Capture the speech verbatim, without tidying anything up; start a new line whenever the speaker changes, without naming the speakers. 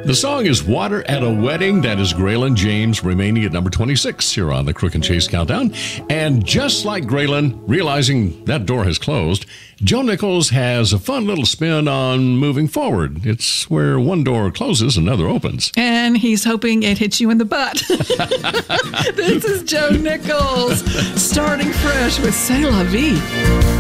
The song is Water at a Wedding. That is Graylin James remaining at number twenty-six here on the Crook and Chase Countdown. And just like Graylin, realizing that door has closed, Joe Nichols has a fun little spin on moving forward. It's where one door closes, another opens.
And he's hoping it hits you in the butt. This is Joe Nichols, starting fresh with C'est La Vie.